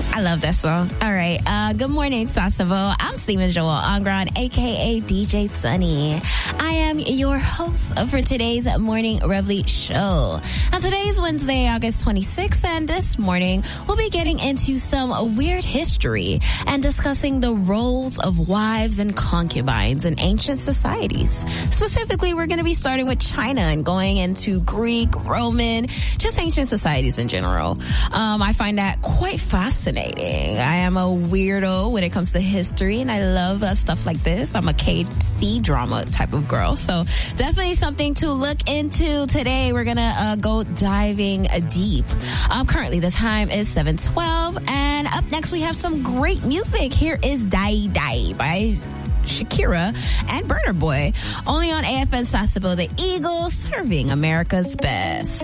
I love that song. All right. Good morning, Sasebo. I'm Seema Joel Angron, a.k.a. DJ Sunny. I am your host for today's Morning Reveille show. Now, today's Wednesday, August 26th, and this morning, we'll be getting into some weird history and discussing the roles of wives and concubines in ancient societies. Specifically, we're going to be starting with China and going into Greek, Roman, just ancient societies in general. I find that quite fascinating. I am a weirdo when it comes to history, and I love stuff like this. I'm a KC drama type of girl, so definitely something to look into today. We're gonna go diving deep. Currently, the time is 7:12, and up next we have some great music. Here is Dai Dai by Shakira and Burna Boy, only on AFN Sasebo, the Eagles, serving America's best.